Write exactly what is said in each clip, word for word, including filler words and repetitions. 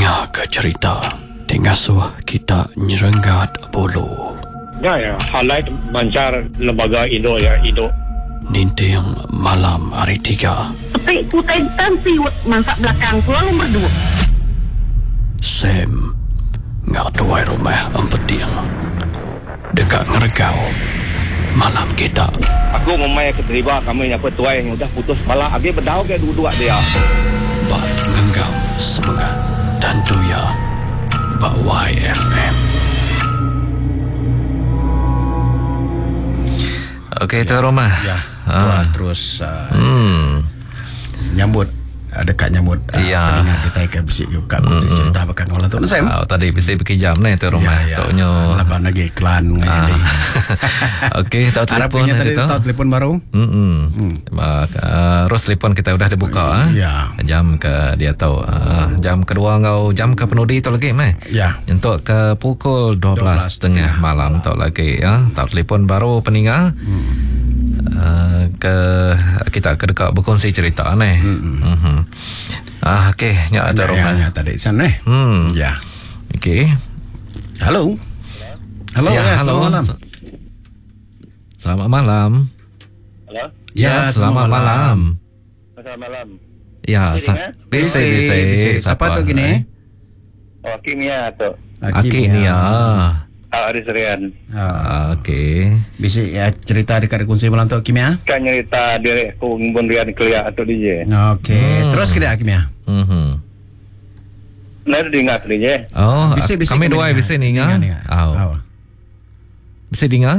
Dengar ke cerita Tengasuh kita nyerenggat bulu. Ya, ya. Highlight mancar lembaga Indo ya, Indo. Ninting malam hari tiga. Petik kutai tansi masak belakang pulang nombor dua. Sam ngak tuai rumah empeting dekat ngeregau malam kita. Aku memang keterima kami yang petuai yang sudah putus malah agi berdau ke dua-dua dia. Bak ngenggau semangat tentu ya Bak Y F M. Okey, Tuan Roma. Ya, Ah. Tuan terus uh, Hmm. nyambut uh, dekat nyambut uh, Ya. pendengar kita ke bisik juga kongsi Mm-mm. cerita bakal ngolah Tuan Sam. Oh, tadi bisa pergi jam ni Tuan Roma. Ya, ya. Toknya. Laban lagi iklan Ah. ngadi. Okey, tahu telefon Harapnya tadi tu. tahu telefon baru. Hmm. Uh, Terus telefon kita udah dibuka. ah. Ya. Jam ke dia tahu. Uh, jam kedua kau jam ke penudi tu lagi meh. Ya. Untuk ke pukul dua belas tiga puluh malam tak lagi ya. Tak telefon baru peninggal. Hmm. Uh, ke kita ke dekat berkongsi cerita ni. Hmm. Hmm. Ah okey, nya ada rumah. Ya, tadi sana eh. Hmm. Ya. Okey. Halo. Halo, ya, ya, halo. selamat malam. Selamat malam. Halo. Ya, Ya, selamat selamat malam. Selamat malam. Ya, Bisa, sa- eh? bisa, Bisa, bisa. bisa. Siapa tu gini? Oh, kimia tu. Okey ni ya. Ah, Aris Rian. Ah, Okey. bisa ya cerita dekat kunci malam tu Kimia. Kan cerita diri aku ngimbun Rian kelia atau D J. Okey, Hmm. terus kita Kimia. Mhm. Nah, dengar D J. Oh, Bisa, bisa kami kami dua dengar. bisa dengar. Dengar, dengar. Oh. Oh. Bisa dengar?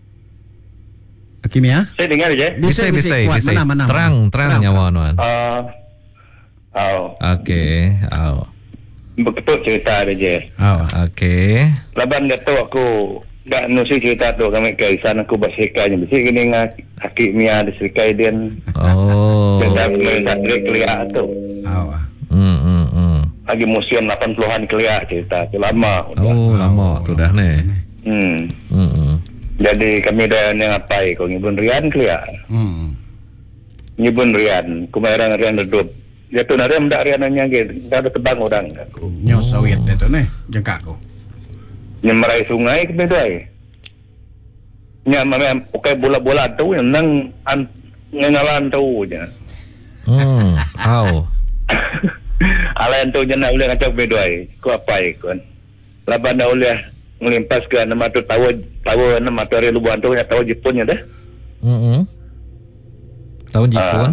Kimia. Saya dengar D J. Bisa, bisa, kuat. bisa. Mana, mana, Terang, mana? terang nyawa nuan. Ah. Oh, Okey. Oh. betul cerita D J. Oh. Okey. Laban kata aku dah nusi cerita tu kami ke sana aku berserikanya. Bisi gini ngak Hakim Mia di serikai dia. Oh. Dan mereka dari kelia tu. Oh. Hmm, hmm, hmm. Lagi museum lapan puluhan kelia cerita tu lama. Oh, lama tu dah ni. Hmm. Hmm, hmm. Jadi kami dah yang apa kau ngibun Rian kelia. Hmm. Ngibun Rian, kumairang Rian redup. Dia tu nari mendak Rian nanya gitu. Dah ada tebang orang. Nyo sawit dia tu ni, jengkak aku. Nyemerai sungai kami doi. Nya memang pakai bola-bola tu yang nang an ngengalan tu je. Hmm. Oh. Alain tu jangan boleh ngacau bedoi. Ku apa ikon. Laban dah boleh melimpas ke nama tu tahu tahu nama tu hari lubuan tu yang tahu Jepunnya dah. Hmm, hmm. Tahu Jepun?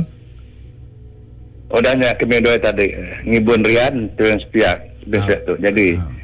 Odanya kami doi tadi ngibun Rian tu yang sepiak. Biasa tu. Jadi